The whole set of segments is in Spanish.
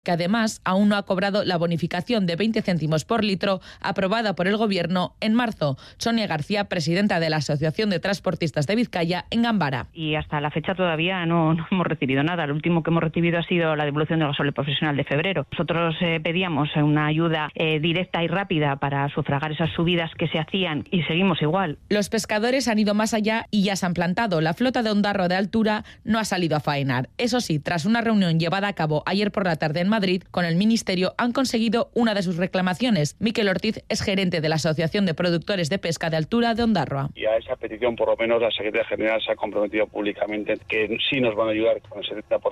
que además aún no ha cobrado la bonificación de 20 céntimos por litro aprobada por el Gobierno en marzo. Sonia García, presidenta de la Asociación de Transportistas de Vizcaya, en Gambara. Y hasta la fecha todavía no hemos recibido nada. Lo último que hemos recibido ha sido la devolución del gasóleo profesional de febrero. Nosotros pedíamos una ayuda directa y rápida para sufragar esas subidas que se hacían y seguimos igual. Los pescadores han ido más allá y ya se han plantado. La flota de Ondarroa de altura no ha salido a faenar. Eso sí, tras una reunión llevada a cabo ayer por la tarde en Madrid, con el Ministerio han conseguido una de sus reclamaciones. Miquel Ortiz es gerente de la Asociación de Productores de Pesca de Altura de Ondarroa. Y a esa petición, por lo menos, la Secretaría General se ha comprometido públicamente que sí nos van a ayudar con el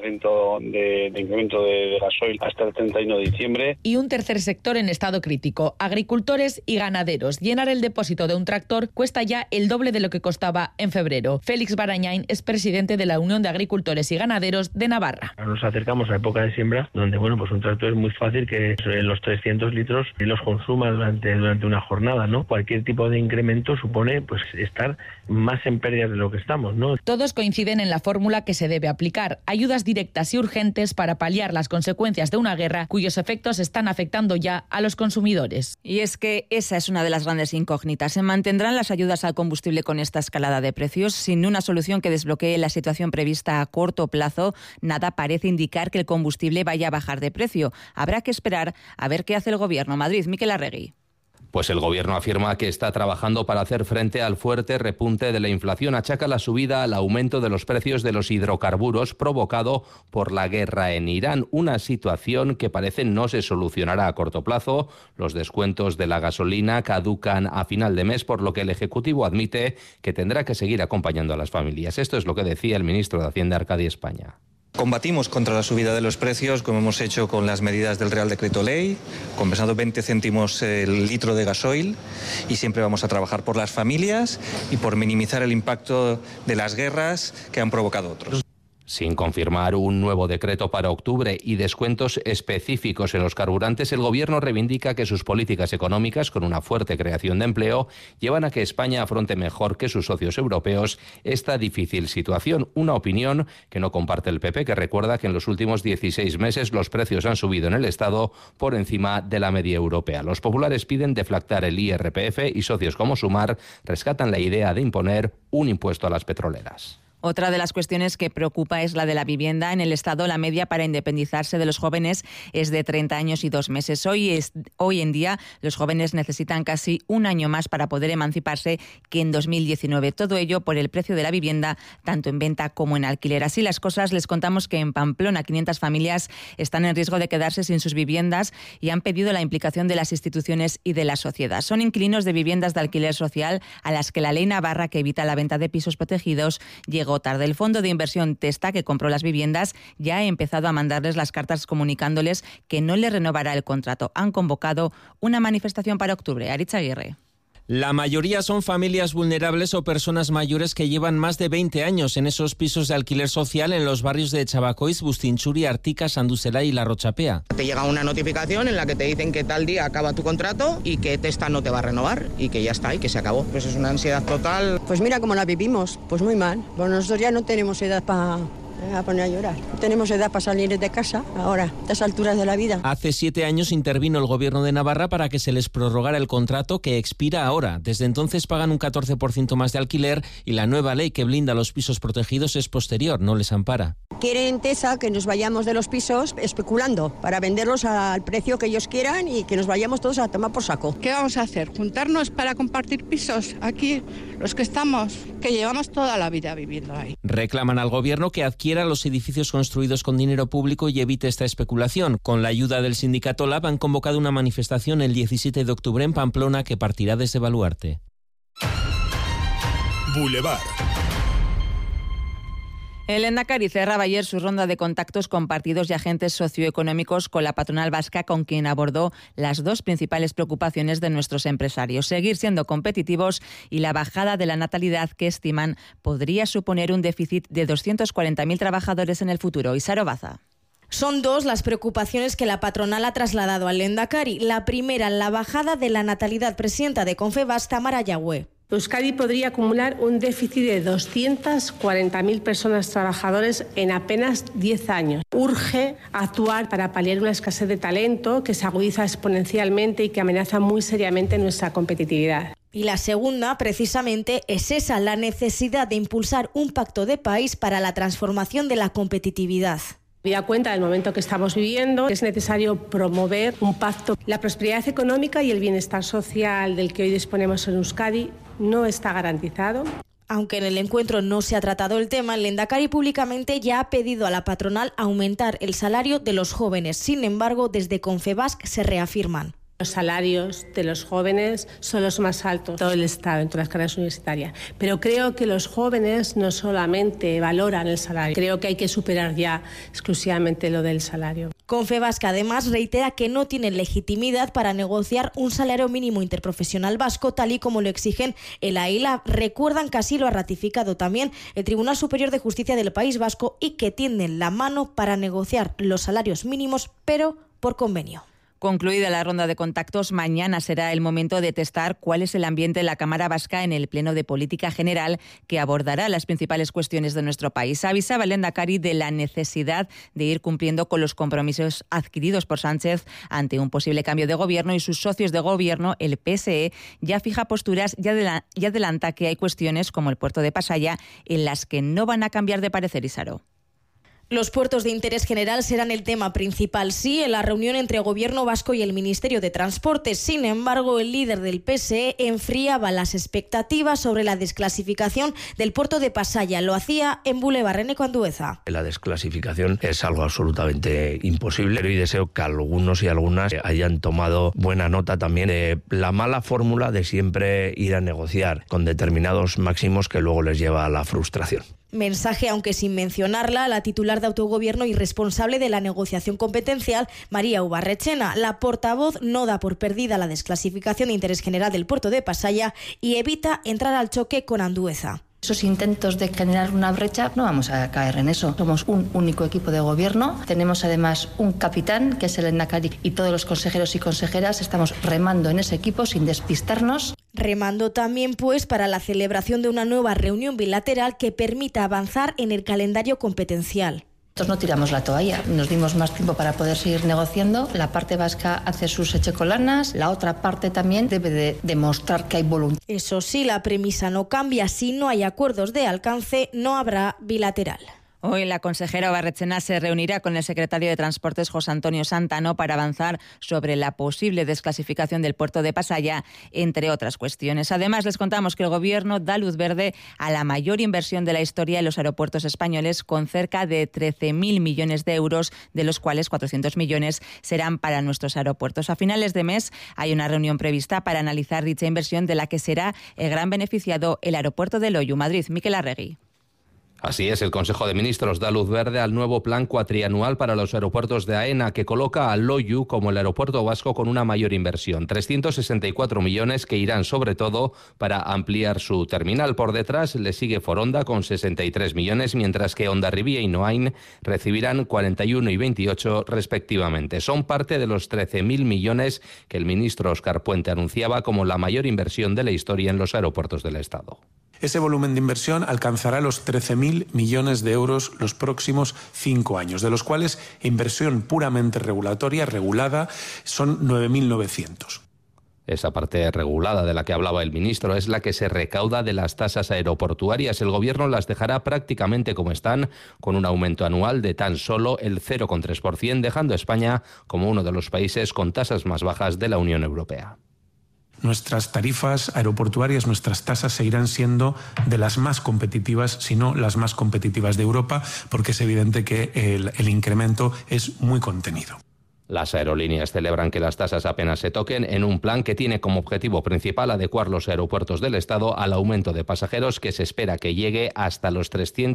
70% de incremento de gasoil hasta el 31 de diciembre. Y un tercer sector en estado crítico, agricultores y ganaderos. Llenar el depósito de un tractor cuesta ya el doble de lo que costaba en febrero. Félix Barañain es presidente de la Unión de Agricultores y Ganaderos de Navarra. Nos acercamos a la época de siembra, donde pues un tractor es muy fácil que los 300 litros los consuma durante una jornada, ¿no? Cualquier tipo de incremento supone pues estar más en pérdidas de lo que estamos, ¿no? Todos coinciden en la fórmula que se debe aplicar: ayudas directas y urgentes para paliar las consecuencias de una guerra cuyos efectos están afectando ya a los consumidores. Y es que esa es una de las grandes incógnitas. ¿Se mantendrán las ayudas al combustible con esta escalada de precios? Sin una solución que desbloquee la situación prevista a corto plazo, nada parece indicar que el combustible vaya a bajar de precio. Habrá que esperar a ver qué hace el Gobierno. Madrid, Miquel Arregui. Pues el Gobierno afirma que está trabajando para hacer frente al fuerte repunte de la inflación. Achaca la subida al aumento de los precios de los hidrocarburos provocado por la guerra en Irán, una situación que parece no se solucionará a corto plazo. Los descuentos de la gasolina caducan a final de mes, por lo que el Ejecutivo admite que tendrá que seguir acompañando a las familias. Esto es lo que decía el ministro de Hacienda, Arcadi España. Combatimos contra la subida de los precios, como hemos hecho con las medidas del Real Decreto Ley, compensando 20 céntimos el litro de gasoil, y siempre vamos a trabajar por las familias y por minimizar el impacto de las guerras que han provocado otros. Sin confirmar un nuevo decreto para octubre y descuentos específicos en los carburantes, el Gobierno reivindica que sus políticas económicas, con una fuerte creación de empleo, llevan a que España afronte mejor que sus socios europeos esta difícil situación. Una opinión que no comparte el PP, que recuerda que en los últimos 16 meses los precios han subido en el Estado por encima de la media europea. Los populares piden deflactar el IRPF y socios como Sumar rescatan la idea de imponer un impuesto a las petroleras. Otra de las cuestiones que preocupa es la de la vivienda. En el Estado, la media para independizarse de los jóvenes es de 30 años y 2 meses. Hoy en día, los jóvenes necesitan casi un año más para poder emanciparse que en 2019. Todo ello por el precio de la vivienda, tanto en venta como en alquiler. Así las cosas, les contamos que en Pamplona 500 familias están en riesgo de quedarse sin sus viviendas y han pedido la implicación de las instituciones y de la sociedad. Son inquilinos de viviendas de alquiler social a las que la ley navarra, que evita la venta de pisos protegidos, llegó tarde. El fondo de inversión Testa, que compró las viviendas, ya ha empezado a mandarles las cartas comunicándoles que no les renovará el contrato. Han convocado una manifestación para octubre. Aritz Aguirre. La mayoría son familias vulnerables o personas mayores que llevan más de 20 años en esos pisos de alquiler social en los barrios de Chabacois, Bustinchuri, Artica, Sanduzelay y La Rochapea. Te llega una notificación en la que te dicen que tal día acaba tu contrato y que Testa no te va a renovar y que ya está y que se acabó. Pues es una ansiedad total. Pues mira cómo la vivimos, pues muy mal. Bueno, nosotros ya no tenemos edad para a poner a llorar. Tenemos edad para salir de casa ahora, a estas alturas de la vida. Hace 7 años intervino el Gobierno de Navarra para que se les prorrogara el contrato, que expira ahora. Desde entonces pagan un 14% más de alquiler y la nueva ley que blinda los pisos protegidos es posterior, no les ampara. Quieren Tesa que nos vayamos de los pisos especulando para venderlos al precio que ellos quieran y que nos vayamos todos a tomar por saco. ¿Qué vamos a hacer? ¿Juntarnos para compartir pisos aquí, los que estamos, que llevamos toda la vida viviendo ahí? Reclaman al Gobierno que adquiera los edificios construidos con dinero público y evite esta especulación. Con la ayuda del sindicato LAB han convocado una manifestación el 17 de octubre en Pamplona que partirá desde Baluarte. Boulevard. El Lehendakari cerraba ayer su ronda de contactos con partidos y agentes socioeconómicos con la patronal vasca, con quien abordó las dos principales preocupaciones de nuestros empresarios: seguir siendo competitivos y la bajada de la natalidad, que estiman podría suponer un déficit de 240.000 trabajadores en el futuro. Isaro Baza. Son dos las preocupaciones que la patronal ha trasladado al Lehendakari. La primera, la bajada de la natalidad. Presidenta de Confebask, Tamara Yagüe. Euskadi podría acumular un déficit de 240.000 personas trabajadoras en apenas 10 años. Urge actuar para paliar una escasez de talento que se agudiza exponencialmente y que amenaza muy seriamente nuestra competitividad. Y la segunda, precisamente, es esa, la necesidad de impulsar un pacto de país para la transformación de la competitividad. Habida cuenta del momento que estamos viviendo, es necesario promover un pacto. La prosperidad económica y el bienestar social del que hoy disponemos en Euskadi no está garantizado. Aunque en el encuentro no se ha tratado el tema, el Lehendakari públicamente ya ha pedido a la patronal aumentar el salario de los jóvenes. Sin embargo, desde Confebask se reafirman. Los salarios de los jóvenes son los más altos de todo el Estado, en todas las carreras universitarias. Pero creo que los jóvenes no solamente valoran el salario, creo que hay que superar ya exclusivamente lo del salario. Confebask además reitera que no tiene legitimidad para negociar un salario mínimo interprofesional vasco tal y como lo exigen el AILA. Recuerdan que así lo ha ratificado también el Tribunal Superior de Justicia del País Vasco y que tienden la mano para negociar los salarios mínimos, pero por convenio. Concluida la ronda de contactos, mañana será el momento de testar cuál es el ambiente en la Cámara Vasca en el Pleno de Política General, que abordará las principales cuestiones de nuestro país. Avisaba el Lehendakari de la necesidad de ir cumpliendo con los compromisos adquiridos por Sánchez ante un posible cambio de gobierno, y sus socios de gobierno, el PSE, ya fija posturas y adelanta que hay cuestiones como el puerto de Pasaia en las que no van a cambiar de parecer, Isaro. Los puertos de interés general serán el tema principal, sí, en la reunión entre Gobierno vasco y el Ministerio de Transportes. Sin embargo, el líder del PSE enfriaba las expectativas sobre la desclasificación del puerto de Pasaia. Lo hacía en Boulevard Eneco Andueza. La desclasificación es algo absolutamente imposible, y deseo que algunos y algunas hayan tomado buena nota también de la mala fórmula de siempre ir a negociar con determinados máximos que luego les lleva a la frustración. Mensaje, aunque sin mencionarla, la titular de Autogobierno y responsable de la negociación competencial, María Ubarrechena. La portavoz no da por perdida la desclasificación de interés general del puerto de Pasaia y evita entrar al choque con Andueza. Esos intentos de generar una brecha, no vamos a caer en eso. Somos un único equipo de gobierno. Tenemos además un capitán, que es el Lehendakari, y todos los consejeros y consejeras estamos remando en ese equipo sin despistarnos. Remando también, pues, para la celebración de una nueva reunión bilateral que permita avanzar en el calendario competencial. Nosotros no tiramos la toalla, nos dimos más tiempo para poder seguir negociando. La parte vasca hace sus echecolanas, la otra parte también debe de demostrar que hay voluntad. Eso sí, la premisa no cambia. Si no hay acuerdos de alcance, no habrá bilateral. Hoy la consejera Ubarrechena se reunirá con el secretario de Transportes, José Antonio Santano, para avanzar sobre la posible desclasificación del puerto de Pasaia, entre otras cuestiones. Además, les contamos que el Gobierno da luz verde a la mayor inversión de la historia en los aeropuertos españoles, con cerca de 13.000 millones de euros, de los cuales 400 millones serán para nuestros aeropuertos. A finales de mes hay una reunión prevista para analizar dicha inversión, de la que será el gran beneficiado el aeropuerto de Loiu, Madrid. Miquel Arregui. Así es, el Consejo de Ministros da luz verde al nuevo plan cuatrianual para los aeropuertos de AENA, que coloca a Loiu como el aeropuerto vasco con una mayor inversión, 364 millones que irán sobre todo para ampliar su terminal. Por detrás le sigue Foronda con 63 millones, mientras que Hondarribia y Noain recibirán 41 y 28 respectivamente. Son parte de los 13.000 millones que el ministro Óscar Puente anunciaba como la mayor inversión de la historia en los aeropuertos del Estado. Ese volumen de inversión alcanzará los 13.000 millones de euros los próximos 5 años, de los cuales inversión puramente regulada, son 9.900. Esa parte regulada de la que hablaba el ministro es la que se recauda de las tasas aeroportuarias. El Gobierno las dejará prácticamente como están, con un aumento anual de tan solo el 0,3%, dejando a España como uno de los países con tasas más bajas de la Unión Europea. Nuestras tarifas aeroportuarias, nuestras tasas seguirán siendo de las más competitivas, si no las más competitivas de Europa, porque es evidente que el incremento es muy contenido. Las aerolíneas celebran que las tasas apenas se toquen en un plan que tiene como objetivo principal adecuar los aeropuertos del Estado al aumento de pasajeros, que se espera que llegue hasta los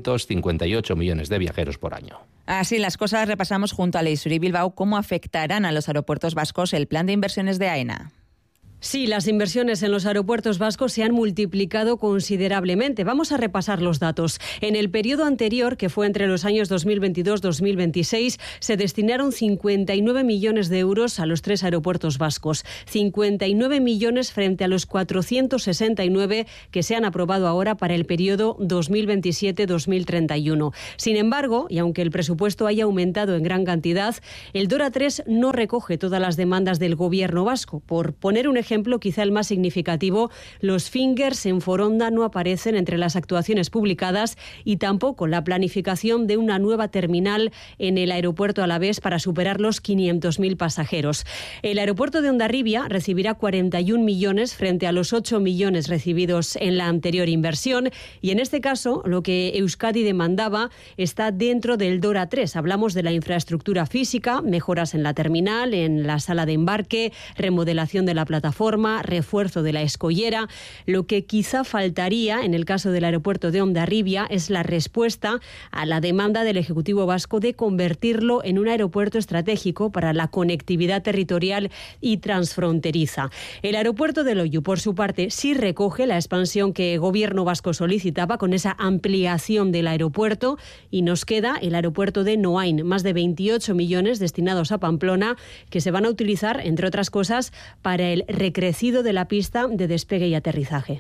358 millones de viajeros por año. Así las cosas, repasamos junto a Leisure y Bilbao cómo afectarán a los aeropuertos vascos el plan de inversiones de AENA. Sí, las inversiones en los aeropuertos vascos se han multiplicado considerablemente. Vamos a repasar los datos. En el periodo anterior, que fue entre los años 2022-2026, se destinaron 59 millones de euros a los 3 aeropuertos vascos. 59 millones frente a los 469 que se han aprobado ahora para el periodo 2027-2031. Sin embargo, y aunque el presupuesto haya aumentado en gran cantidad, el DORA 3 no recoge todas las demandas del gobierno vasco. Por poner un ejemplo, quizá el más significativo, los fingers en Foronda no aparecen entre las actuaciones publicadas y tampoco la planificación de una nueva terminal en el aeropuerto alavés para superar los 500.000 pasajeros. El aeropuerto de Hondarribia recibirá 41 millones frente a los 8 millones recibidos en la anterior inversión y en este caso lo que Euskadi demandaba está dentro del DORA 3. Hablamos de la infraestructura física, mejoras en la terminal, en la sala de embarque, remodelación de la plataforma, refuerzo de la escollera. Lo que quizá faltaría en el caso del aeropuerto de Hondarribia es la respuesta a la demanda del Ejecutivo vasco de convertirlo en un aeropuerto estratégico para la conectividad territorial y transfronteriza. El aeropuerto de Loiu, por su parte, sí recoge la expansión que el Gobierno vasco solicitaba con esa ampliación del aeropuerto y nos queda el aeropuerto de Noain, más de 28 millones destinados a Pamplona que se van a utilizar, entre otras cosas, para el recrecido de la pista de despegue y aterrizaje.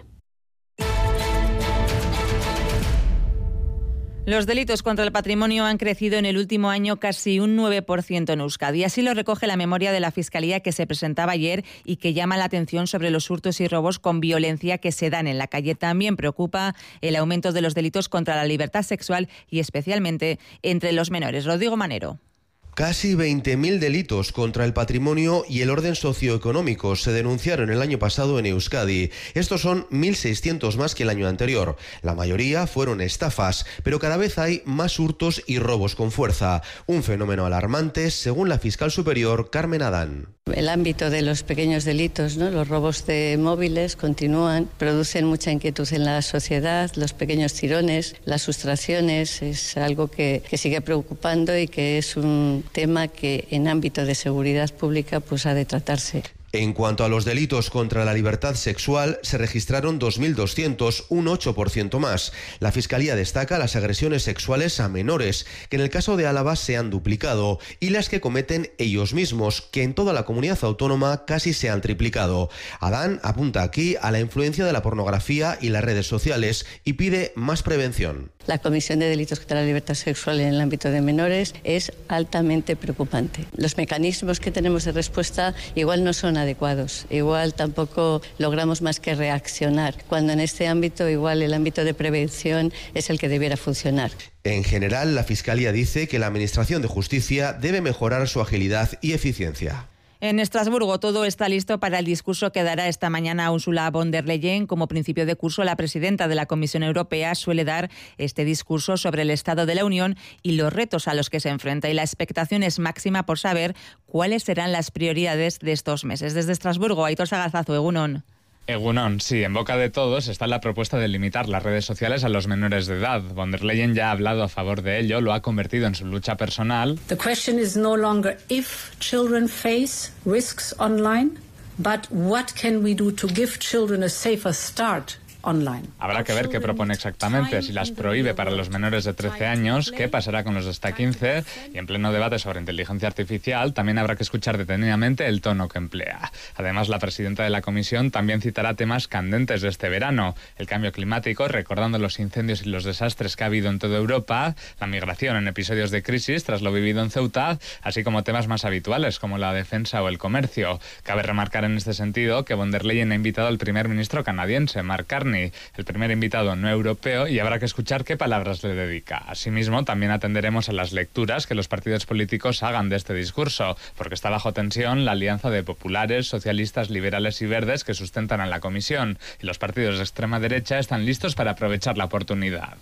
Los delitos contra el patrimonio han crecido en el último año casi un 9% en Euskadi. Así lo recoge la memoria de la Fiscalía que se presentaba ayer y que llama la atención sobre los hurtos y robos con violencia que se dan en la calle. También preocupa el aumento de los delitos contra la libertad sexual y especialmente entre los menores. Rodrigo Manero. Casi 20.000 delitos contra el patrimonio y el orden socioeconómico se denunciaron el año pasado en Euskadi. Estos son 1.600 más que el año anterior. La mayoría fueron estafas, pero cada vez hay más hurtos y robos con fuerza. Un fenómeno alarmante, según la fiscal superior Carmen Adán. El ámbito de los pequeños delitos, ¿no? Los robos de móviles continúan, producen mucha inquietud en la sociedad, los pequeños tirones, las sustracciones, es algo que sigue preocupando y que es un tema que en ámbito de seguridad pública pues ha de tratarse. En cuanto a los delitos contra la libertad sexual, se registraron 2.200, un 8% más. La Fiscalía destaca las agresiones sexuales a menores, que en el caso de Álava se han duplicado, y las que cometen ellos mismos, que en toda la comunidad autónoma casi se han triplicado. Adán apunta aquí a la influencia de la pornografía y las redes sociales y pide más prevención. La comisión de delitos contra la libertad sexual en el ámbito de menores es altamente preocupante. Los mecanismos que tenemos de respuesta igual no son adecuados, igual tampoco logramos más que reaccionar, cuando en este ámbito igual el ámbito de prevención es el que debiera funcionar. En general, la Fiscalía dice que la Administración de Justicia debe mejorar su agilidad y eficiencia. En Estrasburgo todo está listo para el discurso que dará esta mañana Ursula von der Leyen. Como principio de curso, la presidenta de la Comisión Europea suele dar este discurso sobre el estado de la Unión y los retos a los que se enfrenta. Y la expectación es máxima por saber cuáles serán las prioridades de estos meses. Desde Estrasburgo, Aitor Sagazazu, Egunon. Egunon, sí, en boca de todos está la propuesta de limitar las redes sociales a los menores de edad. Von der Leyen ya ha hablado a favor de ello, lo ha convertido en su lucha personal. The question is no longer if children face risks online, but what can we do to give children a safer start online. Habrá que ver qué propone exactamente, si las prohíbe para los menores de 13 años, qué pasará con los de hasta 15, y en pleno debate sobre inteligencia artificial también habrá que escuchar detenidamente el tono que emplea. Además, la presidenta de la Comisión también citará temas candentes de este verano, el cambio climático, recordando los incendios y los desastres que ha habido en toda Europa, la migración en episodios de crisis tras lo vivido en Ceuta, así como temas más habituales como la defensa o el comercio. Cabe remarcar en este sentido que von der Leyen ha invitado al primer ministro canadiense, Mark Carney, el primer invitado no europeo, y habrá que escuchar qué palabras le dedica. Asimismo, también atenderemos a las lecturas que los partidos políticos hagan de este discurso, porque está bajo tensión la alianza de populares, socialistas, liberales y verdes que sustentan a la Comisión, y los partidos de extrema derecha están listos para aprovechar la oportunidad.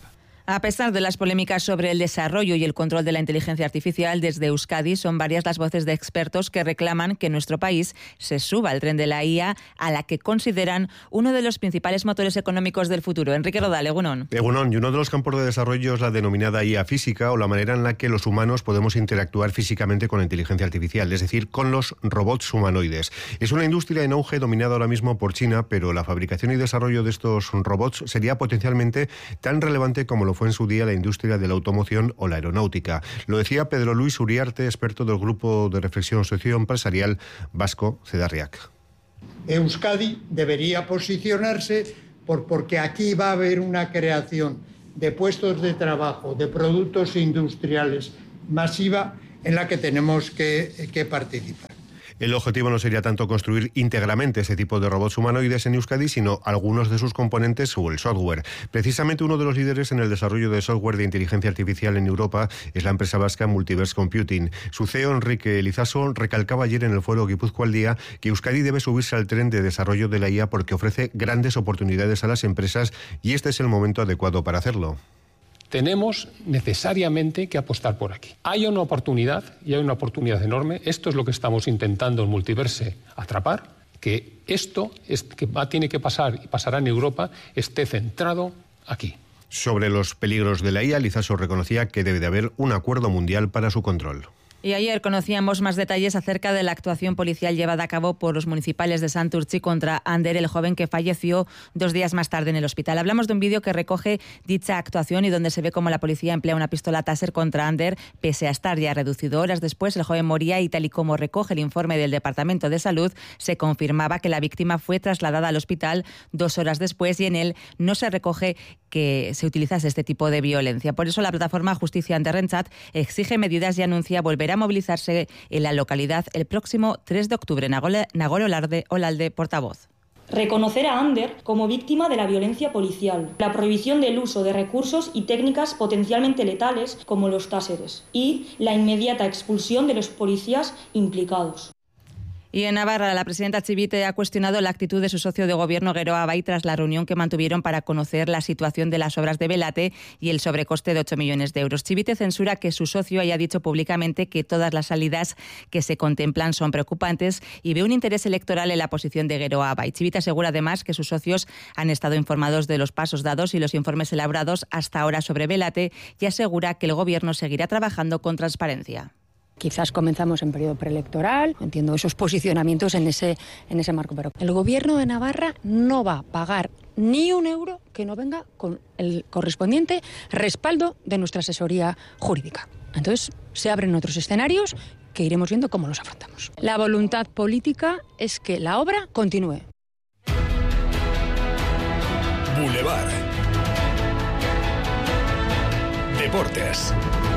A pesar de las polémicas sobre el desarrollo y el control de la inteligencia artificial, desde Euskadi son varias las voces de expertos que reclaman que nuestro país se suba al tren de la IA, a la que consideran uno de los principales motores económicos del futuro. Enrique Rodal, Egunon. Egunon, y uno de los campos de desarrollo es la denominada IA física, o la manera en la que los humanos podemos interactuar físicamente con la inteligencia artificial, es decir, con los robots humanoides. Es una industria en auge dominada ahora mismo por China, pero la fabricación y desarrollo de estos robots sería potencialmente tan relevante como lo fue en su día la industria de la automoción o la aeronáutica. Lo decía Pedro Luis Uriarte, experto del grupo de reflexión socioempresarial vasco Cedarriac. Euskadi debería posicionarse porque aquí va a haber una creación de puestos de trabajo, de productos industriales masiva en la que tenemos que participar. El objetivo no sería tanto construir íntegramente ese tipo de robots humanoides en Euskadi, sino algunos de sus componentes o el software. Precisamente uno de los líderes en el desarrollo de software de inteligencia artificial en Europa es la empresa vasca Multiverse Computing. Su CEO, Enrique Lizaso, recalcaba ayer en el foro Guipúzcoa al Día que Euskadi debe subirse al tren de desarrollo de la IA porque ofrece grandes oportunidades a las empresas y este es el momento adecuado para hacerlo. Tenemos necesariamente que apostar por aquí. Hay una oportunidad, y hay una oportunidad enorme. Esto es lo que estamos intentando en Multiverse atrapar, que esto tiene que pasar y pasará en Europa, esté centrado aquí. Sobre los peligros de la IA, Lizaso reconocía que debe de haber un acuerdo mundial para su control. Y ayer conocíamos más detalles acerca de la actuación policial llevada a cabo por los municipales de Santurtzi contra Ander, el joven que falleció 2 días más tarde en el hospital. Hablamos de un vídeo que recoge dicha actuación y donde se ve cómo la policía emplea una pistola Taser contra Ander, pese a estar ya reducido. Horas después, el joven moría y tal y como recoge el informe del Departamento de Salud, se confirmaba que la víctima fue trasladada al hospital 2 horas después y en él no se recoge que se utilizase este tipo de violencia. Por eso la plataforma Justicia Anderrentzat exige medidas y anuncia volver a movilizarse en la localidad el próximo 3 de octubre. Nagore Olalde, portavoz. Reconocer a Ander como víctima de la violencia policial, la prohibición del uso de recursos y técnicas potencialmente letales como los táseres y la inmediata expulsión de los policías implicados. Y en Navarra, la presidenta Chivite ha cuestionado la actitud de su socio de gobierno, Geroa Bai, tras la reunión que mantuvieron para conocer la situación de las obras de Belate y el sobrecoste de 8 millones de euros. Chivite censura que su socio haya dicho públicamente que todas las salidas que se contemplan son preocupantes y ve un interés electoral en la posición de Geroa Bai. Chivite asegura además que sus socios han estado informados de los pasos dados y los informes elaborados hasta ahora sobre Belate y asegura que el gobierno seguirá trabajando con transparencia. Quizás comenzamos en periodo preelectoral, entiendo esos posicionamientos en ese marco, pero el Gobierno de Navarra no va a pagar ni un euro que no venga con el correspondiente respaldo de nuestra asesoría jurídica. Entonces, se abren otros escenarios que iremos viendo cómo los afrontamos. La voluntad política es que la obra continúe. Boulevard. Deportes.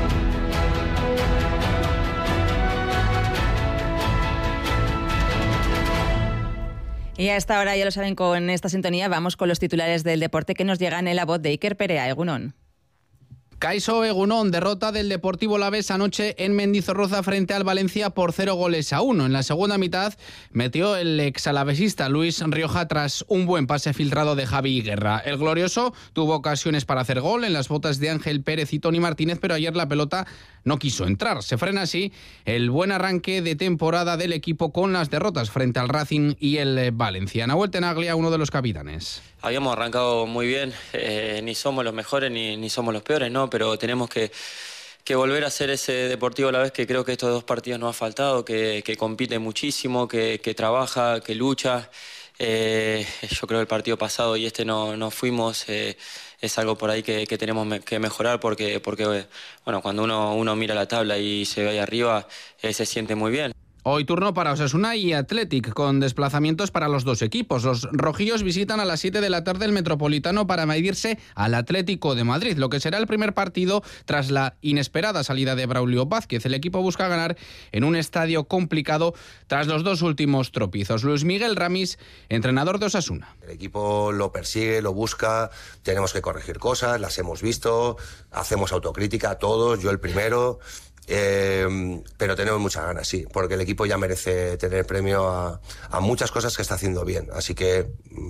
Y a esta hora, ya lo saben, con esta sintonía vamos con los titulares del deporte que nos llegan en la voz de Iker Perea. Egunon. Kaixo, Egunon, derrota del Deportivo Alavés anoche en Mendizorroza frente al Valencia por 0-1. En la segunda mitad metió el exalavesista Luis Rioja tras un buen pase filtrado de Javi Guerra. El glorioso tuvo ocasiones para hacer gol en las botas de Ángel Pérez y Toni Martínez, pero ayer la pelota no quiso entrar. Se frena así el buen arranque de temporada del equipo con las derrotas frente al Racing y el Valencia. Nahuel Tenaglia, uno de los capitanes. Habíamos arrancado muy bien, ni somos los mejores ni somos los peores, ¿no? Pero tenemos que volver a ser ese Deportivo Alavés que creo que estos 2 partidos nos ha faltado, que compite muchísimo, que trabaja, que lucha. Yo creo que el partido pasado y no fuimos, es algo por ahí que tenemos que mejorar porque bueno, cuando uno mira la tabla y se ve ahí arriba, se siente muy bien. Hoy turno para Osasuna y Athletic, con desplazamientos para los 2 equipos. Los rojillos visitan a las 7 de la tarde el Metropolitano para medirse al Atlético de Madrid, lo que será el primer partido tras la inesperada salida de Braulio Vázquez. El equipo busca ganar en un estadio complicado tras los 2 últimos tropiezos. Luis Miguel Ramis, entrenador de Osasuna. El equipo lo persigue, lo busca, tenemos que corregir cosas, las hemos visto, hacemos autocrítica todos, yo el primero. Pero tenemos muchas ganas, sí, porque el equipo ya merece tener premio a muchas cosas que está haciendo bien, así que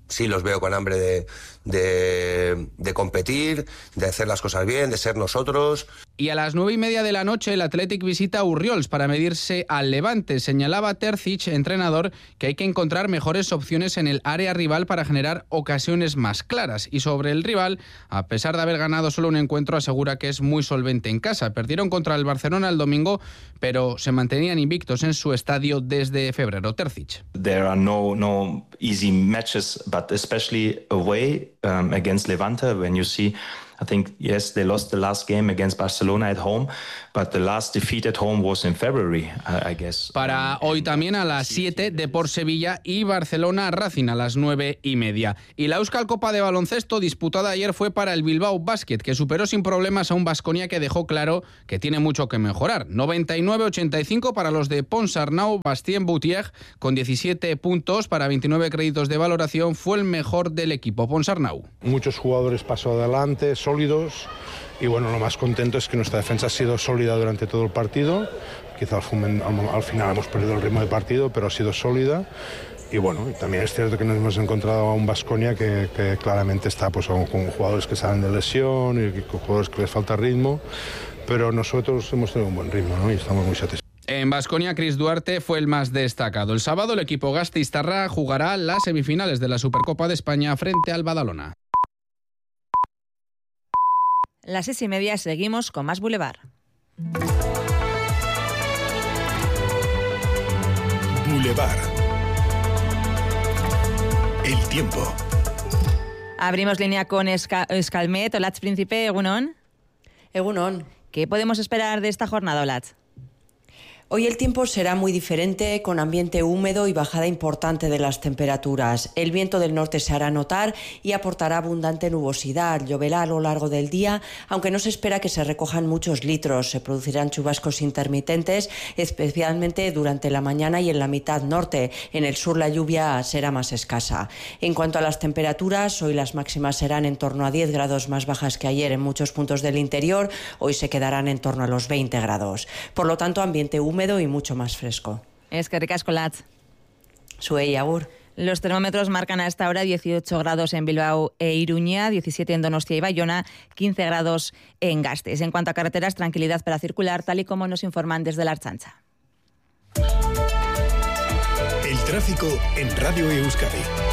sí los veo con hambre de competir, de hacer las cosas bien, de ser nosotros. Y a las 9:30 de la noche el Athletic visita Urriols para medirse al Levante. Señalaba Terzic, entrenador, que hay que encontrar mejores opciones en el área rival para generar ocasiones más claras. Y sobre el rival, a pesar de haber ganado solo un encuentro, asegura que es muy solvente en casa. Perdieron contra el Barcelona el domingo, pero se mantenían invictos en su estadio desde febrero. Terzic. There are no easy matches, but especially away against Levante, when you see, I think, yes, they lost the last game against Barcelona at home, but the last defeat at home was in February, I guess. Para hoy también a las 7, Depor Sevilla y Barcelona Racing a las 9:30. Y la Euskal Copa de baloncesto disputada ayer fue para el Bilbao Basket, que superó sin problemas a un Baskonia que dejó claro que tiene mucho que mejorar. 99-85 para los de Ponsarnau. Bastien Boutier, con 17 puntos para 29 créditos de valoración, fue el mejor del equipo. Ponsarnau. Muchos jugadores paso adelante, sólidos, y bueno, lo más contento es que nuestra defensa ha sido sólida durante todo el partido. Quizá al final hemos perdido el ritmo de partido, pero ha sido sólida. Y bueno, también es cierto que nos hemos encontrado a un Baskonia que claramente está pues, con jugadores que salen de lesión y con jugadores que les falta ritmo, pero nosotros hemos tenido un buen ritmo, ¿no? Y estamos muy satisfechos. En Baskonia, Chris Duarte fue el más destacado. El sábado el equipo gasteiztarra jugará las semifinales de la Supercopa de España frente al Badalona. Las 6:30 seguimos con más Boulevard. Boulevard. El tiempo. Abrimos línea con Escalmet. Olatz Príncipe, Egunon. Egunon. ¿Qué podemos esperar de esta jornada, Olatz? Hoy el tiempo será muy diferente, con ambiente húmedo y bajada importante de las temperaturas. El viento del norte se hará notar y aportará abundante nubosidad. Lloverá a lo largo del día, aunque no se espera que se recojan muchos litros. Se producirán chubascos intermitentes, especialmente durante la mañana y en la mitad norte. En el sur la lluvia será más escasa. En cuanto a las temperaturas, hoy las máximas serán en torno a 10 grados más bajas que ayer en muchos puntos del interior. Hoy se quedarán en torno a los 20 grados. Por lo tanto, ambiente húmedo y mucho más fresco. Es que ricasco, Olatz. Zuei, agur. Los termómetros marcan a esta hora 18 grados en Bilbao e Iruña, 17 en Donostia y Bayona, 15 grados en Gasteiz. En cuanto a carreteras, tranquilidad para circular, tal y como nos informan desde la Ertzaintza. El tráfico en Radio Euskadi.